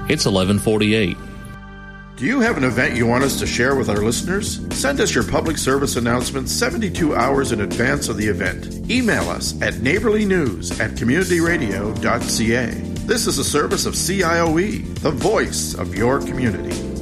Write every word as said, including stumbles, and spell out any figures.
It's eleven forty-eight. Do you have an event you want us to share with our listeners? Send us your public service announcement seventy-two hours in advance of the event. Email us at neighborlynews at community radio dot c a. This is a service of C I O E, the voice of your community.